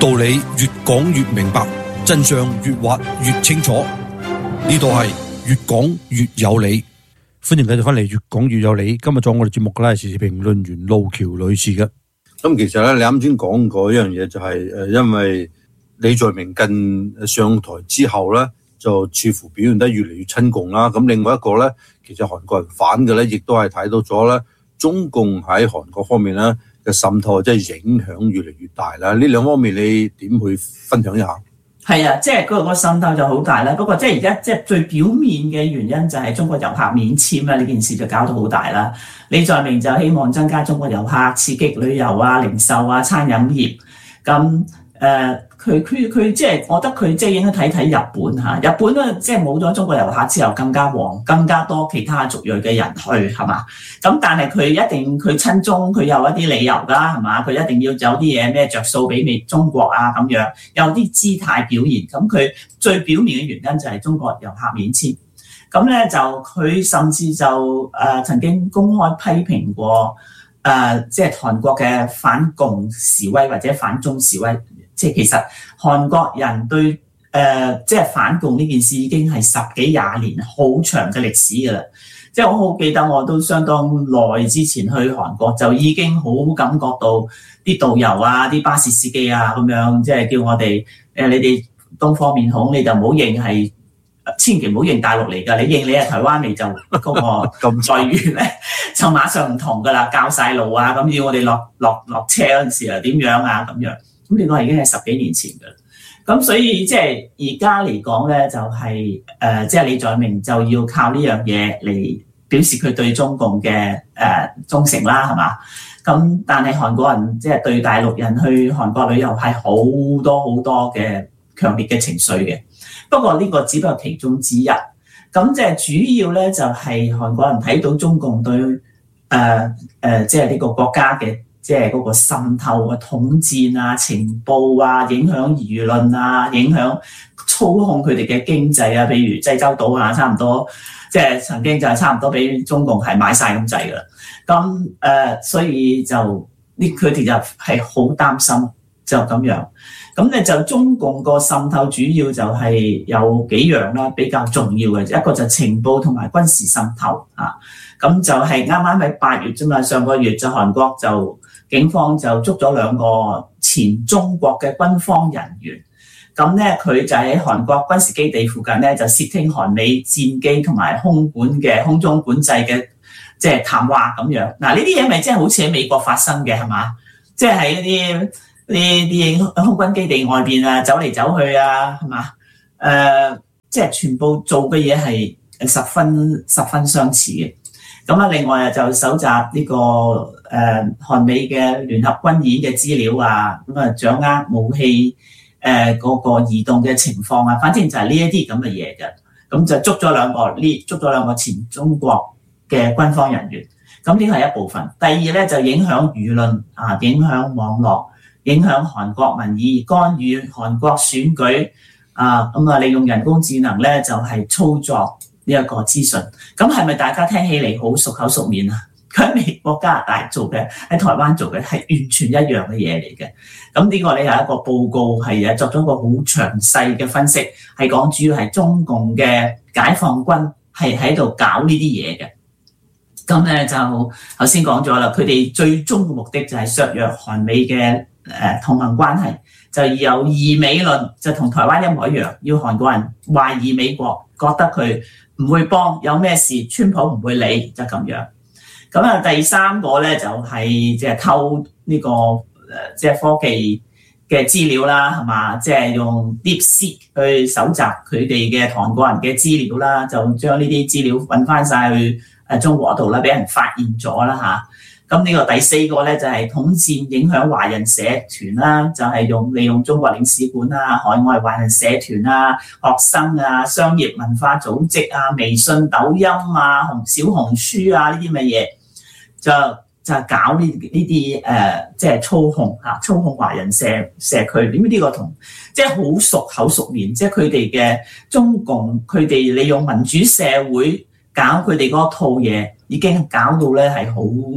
道理越講越明白，真相越挖越清楚。呢度係越講越有理，歡迎繼續翻嚟越講越有理。今日做我哋節目嘅咧係時事評論員路橋女士嘅。咁其實咧，你啱先講過一樣嘢，就係因為李在明近上台之後咧，就似乎表現得越嚟越親共啦。咁另外一個咧，其實韓國人反嘅咧，亦都係睇到咗咧，中共喺韓國方面咧嘅滲透，即係影響越嚟越大啦。呢兩方面你點去分享一下？ 係啊，即係嗰個滲透就好大啦。不過即係而家即係最表面嘅原因就係中國遊客免簽啦，呢件事就搞到好大啦。李在明就希望增加中國遊客，刺激旅遊啊、零售啊、餐飲業。咁佢即係，我覺得佢即係應該睇睇日本嚇。日本咧即係冇咗中國遊客之後更加旺，更加多其他族裔嘅人去係嘛？咁但係佢一定佢親中，佢有一啲理由㗎係嘛？佢一定要有啲嘢咩着數俾中國啊咁樣，有啲姿態表現。咁佢最表面嘅原因就係中國遊客免簽。咁咧就佢甚至就曾經公開批評過即係韓國嘅反共示威或者反中示威。即係其實韓國人對即係反共呢件事已經係10幾20年好長嘅歷史㗎啦。即係我好記得，我都相當耐之前去韓國就已經好感覺到啲導遊啊、啲巴士司機啊咁樣，即係叫我哋你哋東方面孔你就唔好認係，千祈唔好認大陸嚟㗎。你認你係台灣嚟就嗰個咁待遇咧就馬上唔同㗎啦，教晒路啊，咁要我哋落車嗰陣時啊點樣啊咁樣。咁呢個已經係10幾年前㗎啦，咁所以即係而家嚟講咧，就係即係李在明就要靠呢樣嘢嚟表示佢對中共嘅忠誠啦，係嘛？咁但係韓國人即係對大陸人去韓國旅遊係好多嘅強烈嘅情緒嘅。不過呢個只不過其中之一，咁即係主要咧就係韓國人睇到中共對即係呢個國家嘅。即係嗰個滲透啊、統戰啊、情報啊、影響輿論啊、影響操控佢哋嘅經濟啊，譬如濟州島啊，差唔多即係曾經就係差唔多俾中共係買晒咁滯㗎啦。咁所以就佢哋就係好擔心就咁樣。咁咧就中共個滲透主要就係有幾樣啦，比較重要嘅，一個就情報同埋軍事滲透啊。咁就係啱啱喺8月啫嘛，上個月就韓國就警方就捉咗2個前中國嘅軍方人員，咁咧佢就喺韓國軍事基地附近咧就竊聽韓美戰機同埋空中管制嘅即係談話咁樣。嗱，呢啲嘢咪即係好似喺美國發生嘅係嘛？即係喺啲空軍基地外邊啊，走嚟走去啊係嘛？即係全部做嘅嘢係十分相似嘅。咁啊，另外就搜集呢個韓美嘅聯合軍演嘅資料啊，咁啊掌握武器嗰個移動嘅情況啊，反正就係呢一啲咁嘅嘢嘅。咁就捉咗兩個前中國嘅軍方人員。咁呢個係一部分。第二咧就影響輿論啊，影響網絡，影響韓國民意，干預韓國選舉啊。咁啊，利用人工智能咧就係操作呢一個資訊，咁係咪大家聽起嚟好熟口熟面啊？佢喺美國、加拿大做嘅，喺台灣做嘅係完全一樣嘅嘢嚟嘅。咁呢個咧有一個報告係作咗個好詳細嘅分析，係講主要係中共嘅解放軍係喺度搞呢啲嘢嘅。咁咧就頭先講咗啦，佢哋最終嘅目的就係削弱韓美嘅同盟關係，就有疑美論，就同台灣一模一樣，要韓國人懷疑美國，覺得佢唔會幫，有咩事川普唔會理，就咁樣。咁啊，第三個咧就係即係偷呢個即係科技嘅資料啦，係嘛？即係用 DeepSeek 去搜集佢哋嘅韓國人嘅資料啦，就將呢啲資料揾翻晒去中國度啦，俾人發現咗啦嚇。咁呢個第四個咧就係統戰影響華人社團啦，就係利用中國領事館啊、海外華人社團啊、學生啊、商業文化組織啊、微信、抖音啊、小紅書啊呢啲乜嘢，就搞呢啲即係操控華人社區。點解呢個同即係好熟口熟面？即係佢哋嘅中共，佢哋利用民主社會搞佢哋嗰套嘢，已經搞到咧係好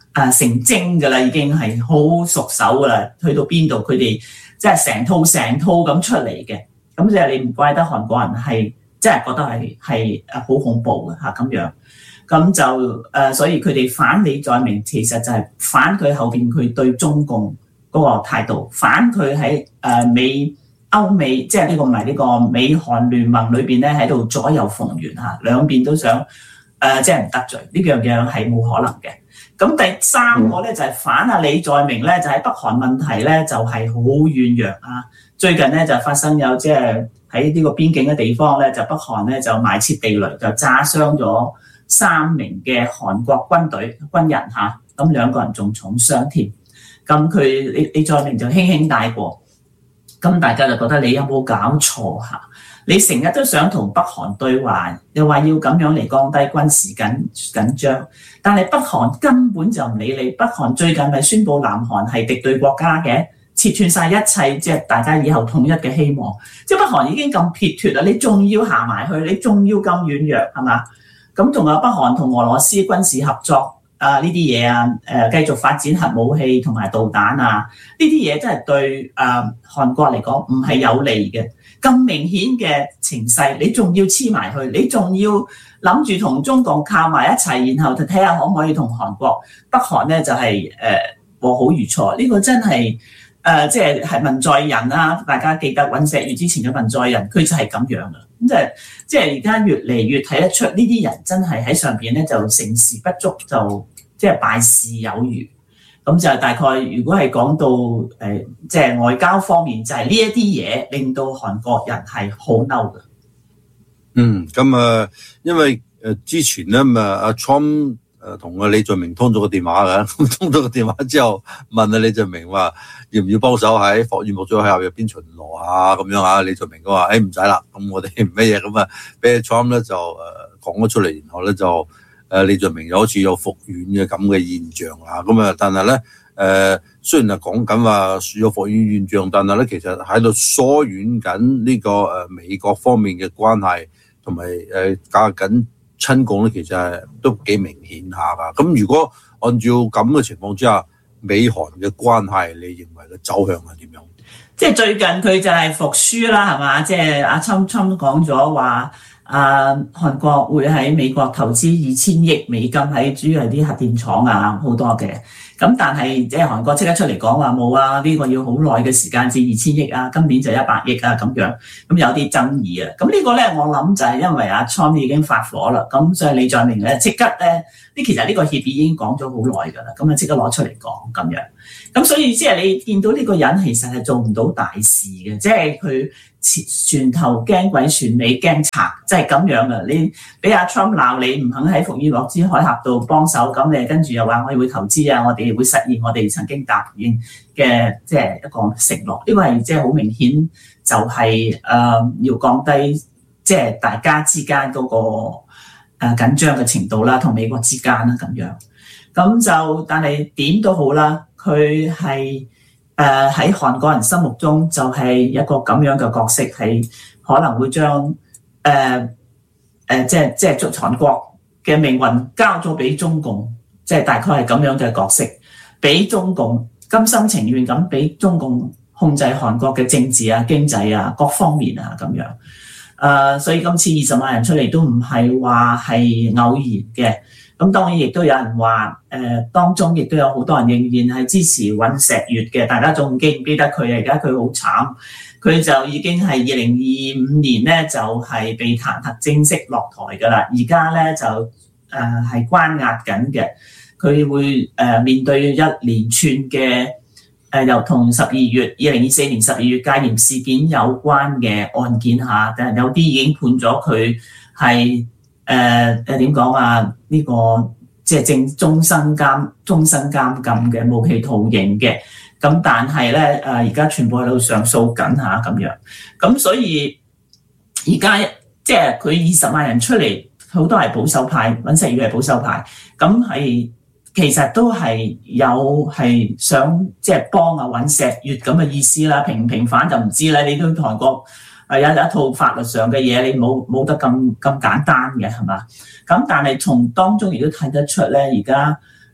成精㗎啦，已經係好熟手㗎啦，去到邊度佢哋即係成套咁出嚟嘅。咁即係你唔怪得韓國人係即係覺得係好恐怖嘅咁樣。咁就所以佢哋反李在明其實就係反佢後邊佢對中共嗰個態度，反佢喺歐美即係呢個唔係呢個美韓聯盟裏邊咧喺度左右逢源兩邊都想即係唔得罪呢樣嘢係冇可能嘅。咁第三個咧就係反李在明咧，就喺北韓問題咧就係好軟弱最近咧就發生有即係喺呢個邊境嘅地方咧，就北韓咧就埋設地雷，就炸傷咗3名嘅韓國軍人咁2個人仲重傷添。咁佢李在明就輕輕帶過，咁大家就覺得你有冇搞錯你成日都想同北韓對話，又話要咁樣嚟降低軍事緊張，但係北韓根本就唔理你。北韓最近咪宣布南韓係敵對國家嘅，切斷晒一切即係大家以後統一嘅希望。即係北韓已經咁撇脱啦，你仲要行埋去，你仲要咁軟弱係嘛？咁仲有北韓同俄羅斯軍事合作呢啲嘢繼續發展核武器同埋導彈呢啲嘢真係對韓國嚟講唔係有利嘅。咁明顯嘅情勢，你仲要黐埋去，你仲要諗住同中共靠埋一齊，然後就睇下可唔可以同韓國北韓咧就係和好如初。呢個真係即係文在寅啦，大家記得尹錫悅之前嘅文在寅，佢就係咁樣嘅。咁即係而家越嚟越睇得出呢啲人真係喺上邊咧就成事不足，就即係敗事有餘。咁就大概如果係講到即係外交方面，就係呢一啲嘢令到韓國人係好嬲嘅。 咁因為之前咧阿 Trump 同李在明通咗個電話嘅，咁通咗個電話之後問李在明話要唔要幫手喺霍爾木茲海峽入邊巡邏咁樣李在明都話唔使啦，咁我哋唔乜嘢咁俾 Trump 咧就講咗出嚟，然後咧就李在明又好似有復遠嘅咁嘅現象咁但係咧雖然係講緊話有復遠現象，但係咧其實喺度疏遠緊呢個美國方面嘅關係，同埋加緊親共咧，其實係都幾明顯下噶。咁如果按照咁嘅情況之下，美韓嘅關係，你認為嘅走向係點樣？ 即係最近佢就係服輸啦，係嘛？即係阿侵講咗話。韓國會喺美國投資2000億美金喺主要係啲核電廠好多嘅，咁但係即係韓國即刻出嚟講話冇呢個要好耐嘅時間至2000億今年就100億咁樣，咁有啲爭議咁呢個咧我諗就係因為阿 Trump 已經發火啦，咁所以李在明咧即刻咧其實呢個協議已經講咗好耐㗎啦，咁即刻攞出嚟講咁樣，咁所以即係你見到呢個人其實係做唔到大事嘅，即係佢船頭驚鬼船尾驚賊，即係咁樣嘅。你俾阿 Trump 鬧你唔肯喺福爾摩茲海峽度幫手，咁你跟住又話我哋會投資我哋會實現我哋曾經答應嘅即係一個承諾。呢個係即係好明顯就係要降低即係大家之間嗰個緊張嘅程度啦，同美國之間啦咁樣。咁就但係點都好啦，佢係。喺韓國人心目中就係一個咁樣嘅角色，係可能會將即係韓國嘅命運交咗俾中共，即係大概係咁樣嘅角色，俾中共甘心情願咁俾中共控制韓國嘅政治經濟各方面咁樣。所以今次20萬人出嚟都唔係話係偶然嘅。咁當然亦都有人話，當中亦都有好多人仍然係支持尹錫悅嘅，大家仲記唔記得佢？而家佢好慘，佢就已經係2025年咧就係被彈劾正式落台㗎啦。而家咧就係關押緊嘅，佢會面對一連串嘅又同2024年12月戒嚴事件有關嘅案件但係有啲已經判咗佢係。點講呢個即係終身監禁嘅無期徒刑嘅，咁但係咧而家全部喺度上訴緊咁樣，咁所以而家即係佢20萬人出嚟，好多係保守派，尹錫悅係保守派，咁係其實都係有係想即係幫尹錫悅咁嘅意思啦，平唔平反就唔知啦，你都韓國。有一套法律上嘅嘢，你冇得咁簡單嘅係嘛？咁但係從當中亦都睇得出咧，而家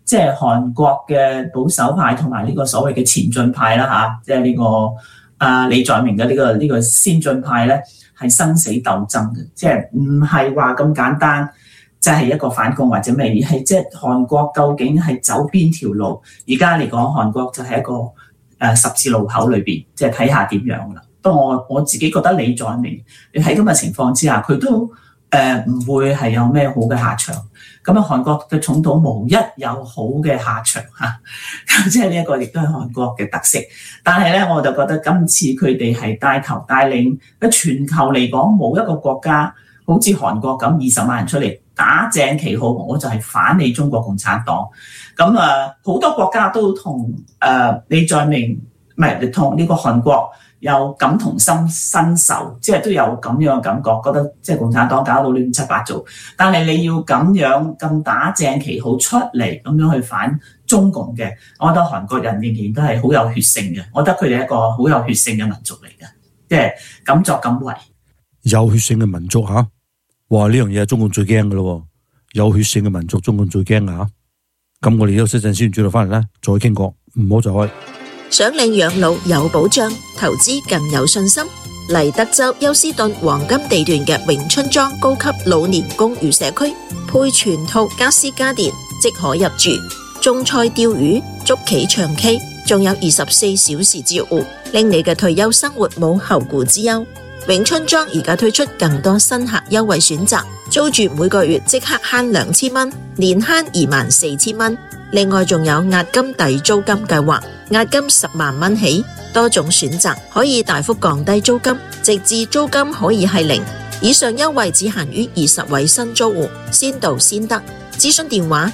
即係韓國嘅保守派同埋呢個所謂嘅前進派啦嚇，即係呢個李在明嘅呢個先進派咧，係生死鬥爭嘅，即係唔係話咁簡單，就係一個反共或者咩，而係即係韓國究竟係走邊條路？而家嚟講，韓國就係一個十字路口裏邊，即係睇下點樣啦。不過我自己覺得李在明，你喺咁嘅情況之下，佢都唔會係有咩好嘅下場。咁啊，韓國嘅總統無一有好嘅下場嚇，即係呢一個亦都係韓國嘅特色。但係咧，我就覺得今次佢哋係帶頭帶領，喺全球嚟講冇一個國家好似韓國咁20萬人出嚟打正旗號，我就係反你中國共產黨。咁好多國家都同李在明唔係同呢個韓國有感同身受，即係都有咁樣嘅感覺，覺得即係共產黨搞到亂七八糟。但係你要咁樣咁打正旗號出嚟，咁樣去反中共嘅，我覺得韓國人仍然都係好有血性嘅。我覺得佢哋係一個好有血性嘅民族嚟嘅，即係敢作敢為。 有血性嘅民族嚇，哇！呢樣嘢係中共最驚嘅咯，有血性嘅民族，中共最驚嘅嚇。咁我哋休息陣先，轉頭翻嚟咧，再傾過，唔好走開。 想領養老有保障，投資更有信心。嚟德州休斯頓黃金地段嘅永春莊高級老年公寓社區，配全套家私家電，即可入住。種菜釣魚、捉棋唱 K， 仲有24小時照顧，令你嘅退休生活冇後顧之憂。永春莊而家推出更多新客優惠選擇，租住每個月即刻慳2000蚊，年慳24000蚊。另外仲有押金抵租金計劃，押金10萬蚊起，多種選擇可以大幅降低租金，直至租金可以係0。以上優惠只限於20位新租戶，先到先得。諮詢電話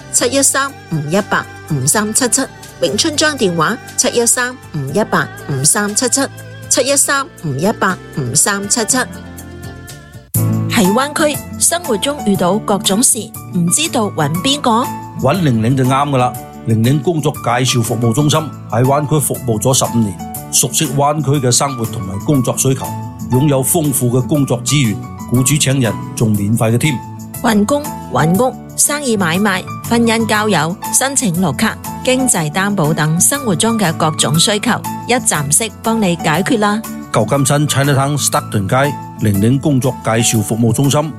713-518-5377，永春莊電話713-518-5377。713-518-5377。喺灣區生活中遇到各種事，唔知道揾邊個？ 揾玲玲就啱噶啦。玲玲工作介紹服務中心喺灣區服務咗15年，熟悉灣區嘅生活同埋工作需求，擁有豐富嘅工作資源，僱主請人仲免費嘅添。 揾工、揾屋、生意買賣、婚姻交友、申請綠卡、經濟擔保等生活中嘅各種需求，一站式幫你解決啦。 舊金山 Chinatown Stockton 街玲玲工作介紹服務中心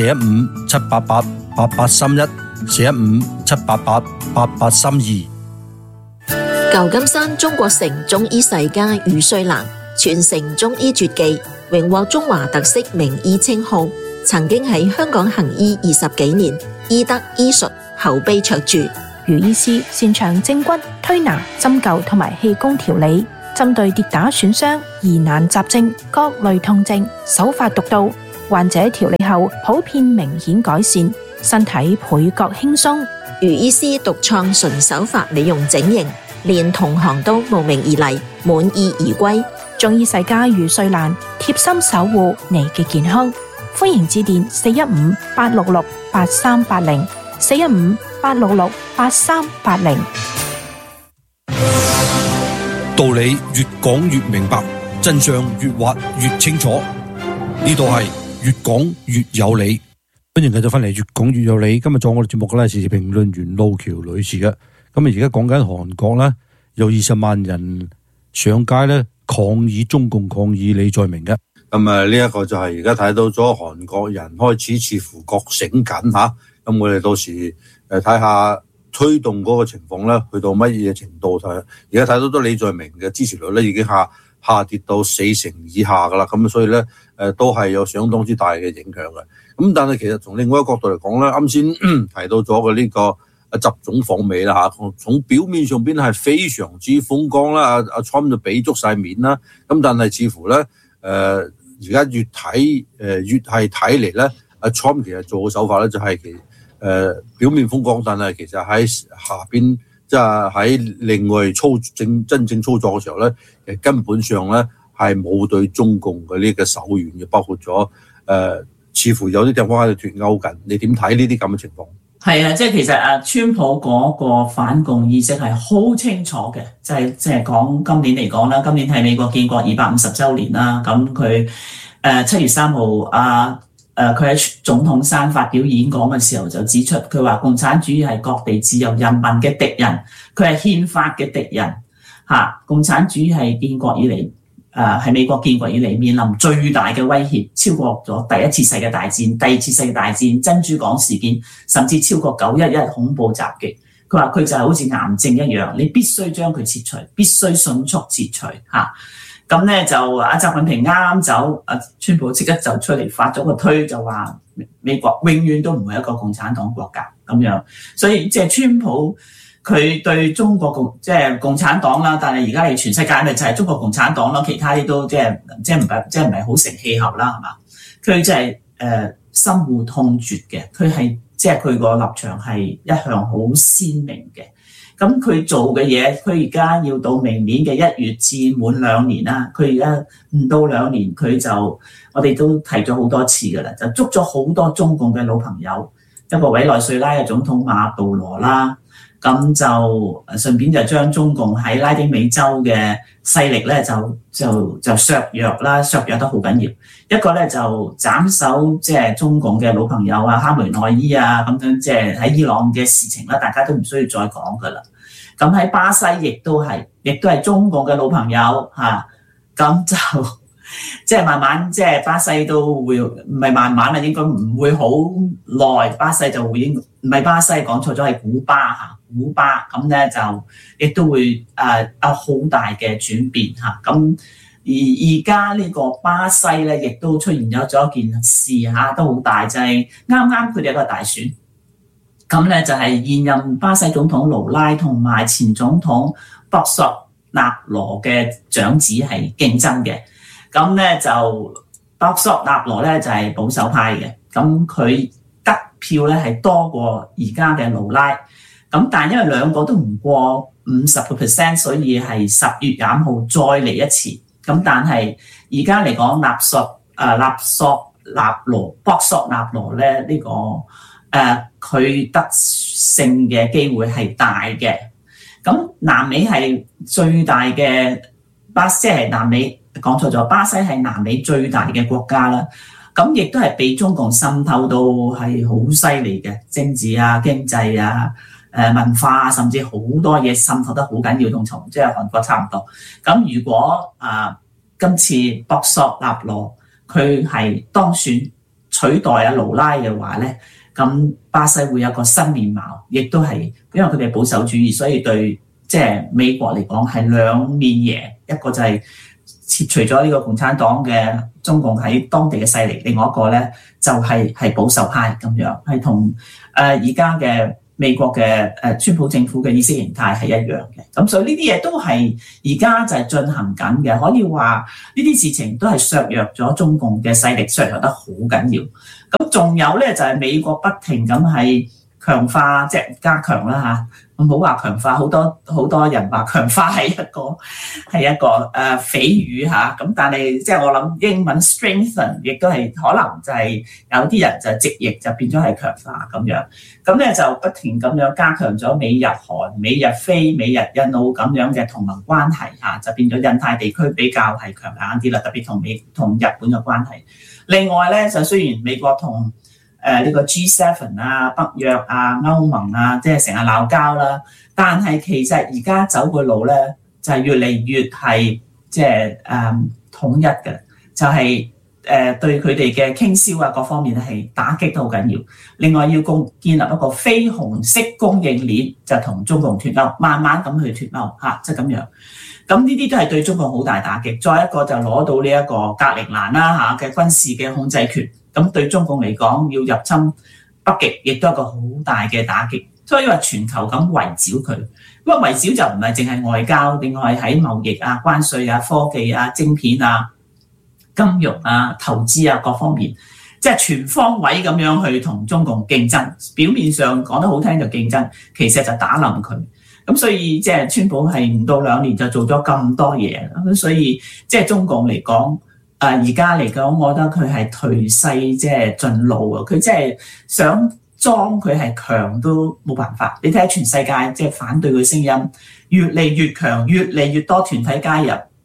，415-788-8831，415-788-8832。 舊金山中國城中醫世家余瑞蘭，傳承中醫絕技，榮獲中華特色名醫稱號。曾經喺香港行醫20幾年，醫德醫術口碑卓著。 余醫師擅長正骨、推拿、針灸同埋氣功調理，針對跌打損傷、疑難雜症、各類痛症，手法獨到，患者調理後普遍明顯改善，身體倍覺輕鬆。 余醫師獨創純手法美容整形，連同行都慕名而嚟，滿意而歸。 中醫世家余瑞蘭貼心守護你嘅健康。歡迎致電415-866-8380，415-866-8380。 道理越講越明白，真相越挖越清楚。呢度係越講越有理。歡迎繼續翻嚟越講越有理。今日做我哋節目嘅咧，時事評論員路橋女士嘅。咁而家講緊韓國咧，有20萬人上街咧抗議中共，抗議李在明嘅。咁呢一個就係而家睇到咗韓國人開始似乎覺醒緊吓。咁我哋到時睇下推動嗰個情況咧，去到乜嘢程度？而家睇到咗李在明嘅支持率咧，已經下跌到40%以下噶啦。咁所以咧都係有相當之大嘅影響嘅。咁但係其實從另外一個角度嚟講咧，啱先提到咗嘅呢個習總訪美啦嚇，從表面上邊係非常之風光啦，阿 Trump 就俾足晒面啦。咁但係似乎咧而家越係睇嚟咧，阿 Trump 其實做嘅手法咧就係表面風光，但係其實喺下邊即係喺另外真正操作嘅時候咧，其實根本上咧係冇對中共嘅呢個手軟嘅，包括咗似乎有啲地方喺度脫鈎緊。你點睇呢啲咁嘅情況？ 係啊，即係其實川普嗰個反共意識係好清楚嘅，即係講今年嚟講啦，今年係美國建國250週年啦，咁佢7月3號佢喺總統山發表演講嘅時候就指出，佢話共產主義係各地自由人民嘅敵人，佢係憲法嘅敵人嚇。共產主義係建國以嚟係美國建國以嚟面臨最大嘅威脅，超過咗第一次世界大戰、第二次世界大戰、珍珠港事件，甚至超過911恐怖襲擊。佢話佢就係好似癌症一樣，你必須將佢切除，必須迅速切除嚇。咁咧就阿習近平啱啱走，川普即刻就出嚟發咗個推，就話美國永遠都唔會一個共產黨國家咁樣。所以即係川普佢對中國共產黨啦，但係而家係全世界咪就係中國共產黨咯，其他啲都即係唔係好成氣候啦，係嘛？佢即係深惡痛絕嘅，佢係即係佢個立場係一向好鮮明嘅。咁佢做嘅嘢，佢而家要到明年嘅1月至滿2年啦。佢而家唔到2年，佢就我哋都提咗好多次㗎啦，就捉咗好多中共嘅老朋友，一個委內瑞拉嘅總統馬杜羅啦，咁就順便就將中共喺拉丁美洲嘅勢力咧就削弱啦，削弱得好緊要。一個咧就斬首即係中共嘅老朋友啊，哈梅內伊啊咁樣，即係喺伊朗嘅事情啦，大家都唔需要再講噶啦。咁喺巴西亦都係中共嘅老朋友嚇，咁就即係慢慢即係巴西都會唔係慢慢啦，應該唔會好耐，巴西就會唔係巴西講錯咗，係古巴嚇，古巴咁咧就亦都會有好大嘅轉變嚇。咁而家呢個巴西咧，亦都出現咗一件事嚇，都好大，就係啱啱佢哋有個大選。咁咧就係現任巴西總統盧拉同埋前總統博索納羅嘅長子係競爭嘅。咁咧就博索納羅咧就係保守派嘅，咁佢得票咧係多過而家嘅盧拉。咁但係因為兩個都唔過50%，所以係10月25號再嚟一次。咁但係而家嚟講，博索納羅咧呢個佢得勝嘅機會係大嘅。咁南美係最大嘅即係南美講錯咗，巴西係南美最大嘅國家啦。咁亦都係被中共滲透到係好犀利嘅，政治啊、經濟啊、文化啊，甚至好多嘢滲透得好緊要，同即係韓國差唔多。咁如果今次博索納羅佢係當選取代阿盧拉嘅話咧，咁巴西會有個新面貌，亦都係因為佢哋保守主義，所以對即係美國嚟講係兩面贏，一個就係切除咗呢個共產黨嘅中共喺當地嘅勢力，另外一個咧就係保守派咁樣，係同而家嘅美國嘅川普政府嘅意識形態係一樣嘅。咁所以呢啲嘢都係而家就係進行緊嘅，可以話呢啲事情都係削弱咗中共嘅勢力，削弱得好緊要。咁仲有咧就係美國不停咁係強化，即係加強啦嚇，唔好話強化，好多人話強化係一個詆語嚇，咁但係即係我諗英文 strengthen 亦都係可能就係有啲人就直譯就變咗係強化咁樣，咁咧就不停咁樣加強咗美日韓、美日菲、美日印澳咁樣嘅同盟關係嚇，就變咗印太地區比較係強硬啲啦，特別同日本嘅關係。另外咧就雖然美國同呢個 G7 啊、北約啊、歐盟啊，即係成日鬧交啦。但係其實而家走嘅路咧，就係越嚟越係即係統一嘅，就係對佢哋嘅傾銷啊各方面係打擊都好緊要。另外要建立一個非紅色供應鏈，就同中共脫鈎，慢慢咁去脫鈎嚇，即係咁樣。咁呢啲都係對中共好大打擊。再一個就攞到呢一個格陵蘭啦嚇嘅軍事嘅控制權。咁對中共嚟講，要入侵北極，亦都係一個好大嘅打擊。所以話全球咁圍剿佢，咁圍剿就唔係淨係外交，另外喺貿易啊、關稅啊、科技啊、晶片啊、金融啊、投資啊各方面，即係全方位咁樣去同中共競爭。表面上講得好聽就競爭，其實就打冧佢。咁所以即係川普係唔到2年就做咗咁多嘢，咁所以即係中共嚟講。而家嚟講，我覺得佢係頹勢即係盡露啊！佢即係想裝佢係強都冇辦法。你睇下全世界即係反對佢聲音越嚟越強，越嚟越多團體加入，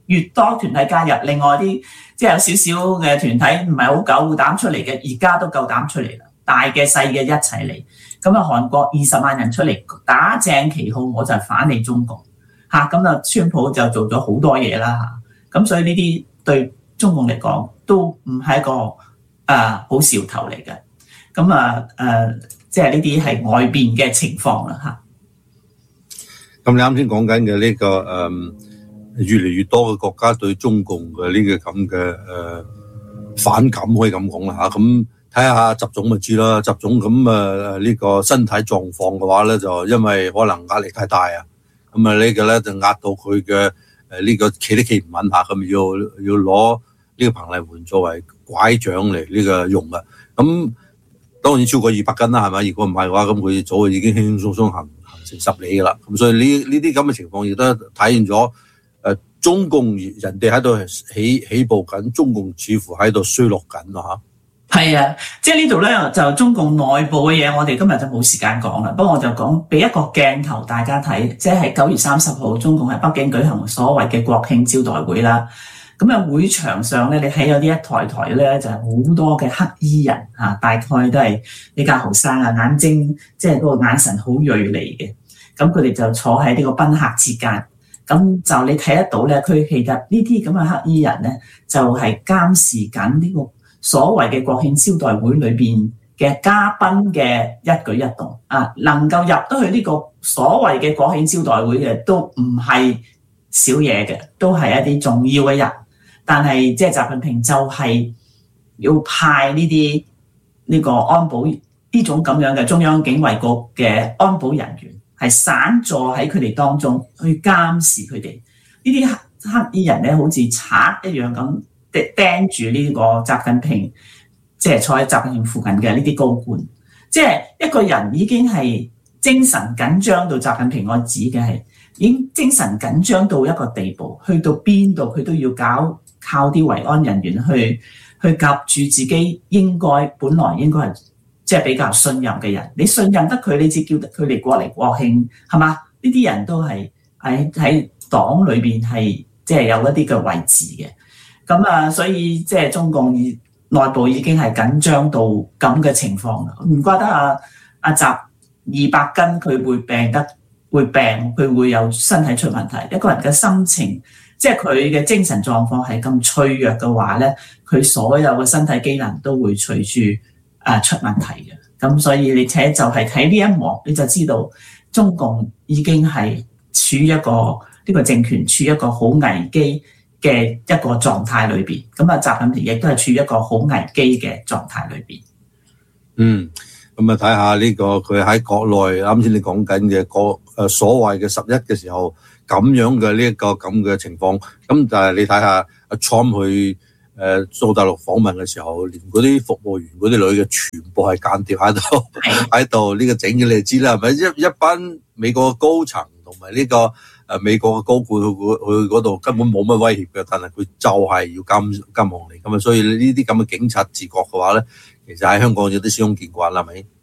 越多團體加入，另外啲即係有少少嘅團體唔係好夠膽出嚟嘅，而家都夠膽出嚟啦，大嘅細嘅一齊嚟。咁啊，韓國20萬人出嚟打正旗號，我就反你中共嚇，咁啊，川普就做咗好多嘢啦嚇，咁所以呢啲對中共嚟講都唔係一個好兆頭嚟嘅。咁啊即係呢啲係外邊嘅情況啦嚇。 咁你啱先講緊嘅呢個越嚟越多嘅國家對中共嘅呢個咁嘅反感，可以咁講啦嚇。咁睇下習總咪知啦，習總咁呢個身體狀況嘅話咧，就因為可能壓力太大啊，咁啊呢個咧就壓到佢嘅呢個企都企唔穩下，咁要攞呢個彭麗媛作為拐杖嚟呢個用嘅。咁當然超過200斤啦，係咪？如果唔係嘅話，咁佢早就已經輕輕鬆鬆行成10里噶啦。咁所以呢啲咁嘅情況亦都體現咗中共人哋喺度起步緊，中共似乎喺度衰落緊咯嚇。 係啊，即係呢度咧就中共內部嘅嘢，我哋今日就冇時間講啦。不過我就講俾一個鏡頭大家睇，即係9月30號，中共喺北京舉行所謂嘅國慶招待會啦。咁啊，會場上咧，你睇有啲一台咧，就係好多嘅黑衣人嚇，大概都係比較後生啊，眼睛即係嗰個眼神好銳利嘅。咁佢哋就坐喺呢個賓客之間，咁就你睇得到咧，佢其實呢啲咁嘅黑衣人咧，就係監視緊呢個所謂嘅國慶招待會裏邊嘅嘉賓嘅一舉一動啊，能夠入得去呢個所謂嘅國慶招待會嘅都唔係少嘢嘅，都係一啲重要嘅人。但係即係習近平就係要派呢個安保呢種咁樣嘅中央警衛局嘅安保人員，係散坐喺佢哋當中去監視佢哋。呢啲黑衣人咧，好似賊一樣咁盯住呢個習近平，即係坐喺習近平附近嘅呢啲高官。即係一個人已經係精神緊張到習近平，我指嘅係已經精神緊張到一個地步，去到邊度佢都要靠啲維安人員去夾住自己本來應該係即係比較信任嘅人。你信任得佢，你至叫得佢哋過嚟國慶，係嘛？呢啲人都係喺黨裏邊係即係有一啲嘅位置嘅。咁啊，所以即係中共內部已經係緊張到咁嘅情況啦。唔怪得阿習200斤佢會病，佢會有身體出問題。一個人嘅心情，即係佢嘅精神狀況係咁脆弱嘅話咧，佢所有嘅身體機能都會隨住出問題嘅。咁所以你就係睇呢一幕，你就知道中共已經係處於一個呢個政權處於一個好危機嘅一個狀態裏邊。咁啊，習近平亦都係處於一個好危機嘅狀態裏邊。 咁啊睇下呢個佢喺國內啱先你講緊嘅所謂嘅11嘅時候咁樣嘅呢一個咁嘅情況，咁但係你睇下阿 Trump 去到大陸訪問嘅時候，連嗰啲服務員嗰啲女嘅全部係間諜喺度呢個整嘅，你就知啦，係咪？一班美國嘅高層同埋呢個美國嘅高官去嗰度根本冇乜威脅嘅，但係佢就係要監控你咁啊，所以呢啲咁嘅警察自覺嘅話咧，其實喺香港有啲司空見慣啦，係咪？